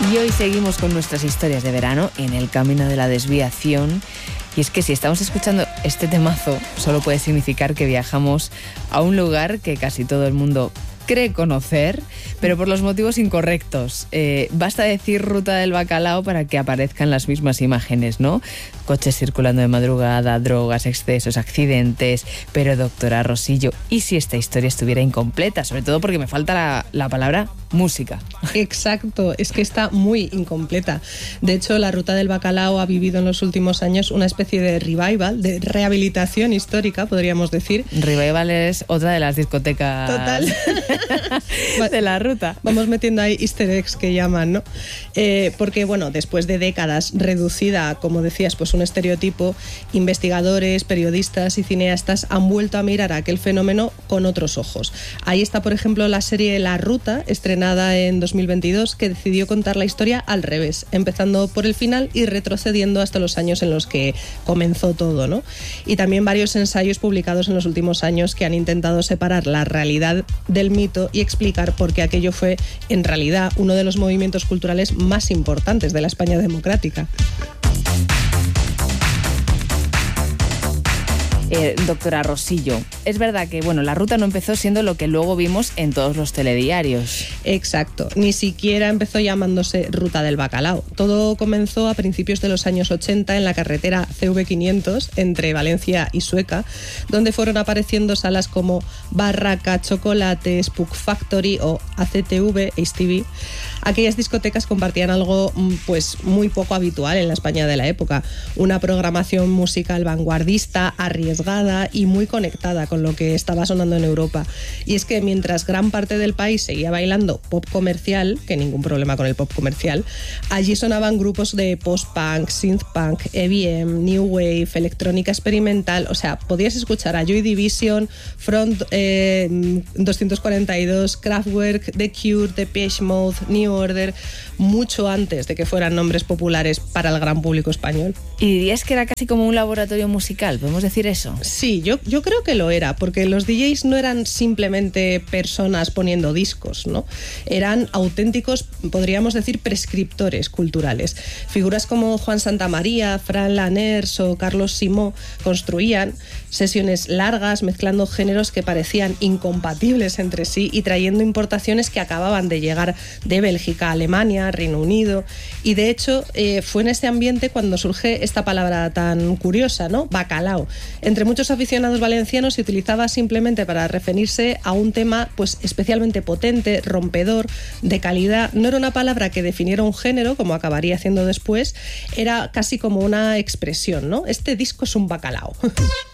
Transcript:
Y hoy seguimos con nuestras historias de verano en el camino de la desviación. Y es que si estamos escuchando este temazo, solo puede significar que viajamos a un lugar que casi todo el mundo cree conocer, pero por los motivos incorrectos. Basta decir Ruta del Bacalao para que aparezcan las mismas imágenes, ¿no? Coches circulando de madrugada, drogas, excesos, accidentes. Pero doctora Rosillo, ¿y si esta historia estuviera incompleta? Sobre todo porque me falta la palabra música. Exacto, es que está muy incompleta. De hecho, la Ruta del Bacalao ha vivido en los últimos años una especie de revival, de rehabilitación histórica, podríamos decir. Revival es otra de las discotecas. Total. De la ruta. Vamos metiendo ahí easter eggs que llaman, ¿no? Porque, bueno, después de décadas reducida, como decías, pues un estereotipo, investigadores, periodistas y cineastas han vuelto a mirar a aquel fenómeno con otros ojos. Ahí está, por ejemplo, la serie La Ruta, estrenada en 2022, que decidió contar la historia al revés, empezando por el final y retrocediendo hasta los años en los que comenzó todo, ¿no? Y también varios ensayos publicados en los últimos años que han intentado separar la realidad del mito y explicar por qué aquello fue, en realidad, uno de los movimientos culturales más importantes de la España democrática. Doctora Rosillo, es verdad que la ruta no empezó siendo lo que luego vimos en todos los telediarios. Exacto, ni siquiera empezó llamándose Ruta del Bacalao. Todo comenzó a principios de los años 80 en la carretera CV500 entre Valencia y Sueca, donde fueron apareciendo salas como Barraca, Chocolate, Spook Factory o ACTV, HTV. Aquellas discotecas compartían algo pues muy poco habitual en la España de la época, una programación musical vanguardista, arriesgada y muy conectada con lo que estaba sonando en Europa. Y es que mientras gran parte del país seguía bailando pop comercial, que ningún problema con el pop comercial, allí sonaban grupos de post-punk, synth-punk, EBM, New Wave, electrónica experimental. O sea, podías escuchar a Joy Division, Front 242, Kraftwerk, The Cure, Depeche Mode, New Order, mucho antes de que fueran nombres populares para el gran público español. ¿Y dirías que era casi como un laboratorio musical? ¿Podemos decir eso? Sí, yo creo que lo era, porque los DJs no eran simplemente personas poniendo discos, ¿no? Eran auténticos, podríamos decir, prescriptores culturales. Figuras como Juan Santamaría, Fran Laners o Carlos Simó construían sesiones largas mezclando géneros que parecían incompatibles entre sí y trayendo importaciones que acababan de llegar de Bélgica, Alemania, Reino Unido. Y de hecho fue en este ambiente cuando surge esta palabra tan curiosa, ¿no? Bacalao. Entre muchos aficionados valencianos se utilizaba simplemente para referirse a un tema pues especialmente potente, rompedor, de calidad. No era una palabra que definiera un género, como acabaría haciendo después, era casi como una expresión, ¿no? Este disco es un bacalao.